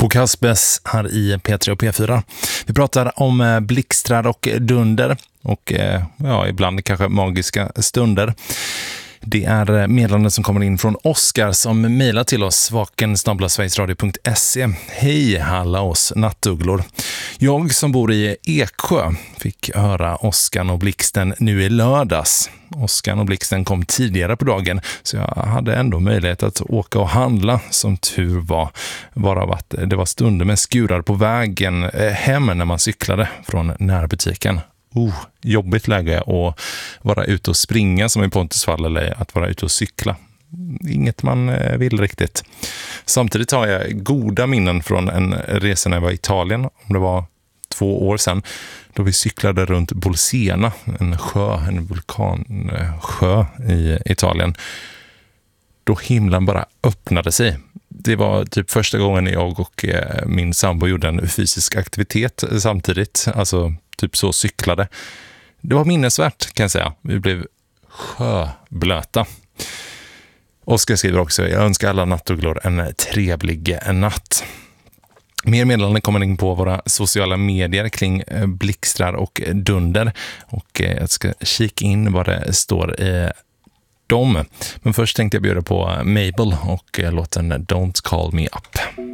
På Kasbes här i P3 och P4. Vi pratar om blixtrar och dunder och ibland kanske magiska stunder. Det är meddelanden som kommer in från Oskar som mejlar till oss vaken@sverigesradio.se. Hej alla oss nattugglor. Jag som bor i Eksjö fick höra Oskar och blixten nu i lördags. Oskar och blixten kom tidigare på dagen så jag hade ändå möjlighet att åka och handla, som tur var. Varav att det var stunder med skurar på vägen hem när man cyklade från närbutiken. Jobbigt läge att vara ute och springa som i Pontusfall eller att vara ute och cykla. Inget man vill riktigt. Samtidigt har jag goda minnen från en resa när jag var i Italien, om det var 2 år sedan, då vi cyklade runt Bolsena, en vulkansjö i Italien. Då himlen bara öppnade sig. Det var typ första gången jag och min sambo gjorde en fysisk aktivitet samtidigt, alltså typ så cyklade. Det var minnesvärt kan jag säga. Vi blev sjöblöta. Oskar skriver också: jag önskar alla nattugglor en trevlig natt. Mer meddelanden kommer in på våra sociala medier kring blixtrar och dunder. Och jag ska kika in vad det står i dem. Men först tänkte jag bjuda på Mabel och låten Don't Call Me Up.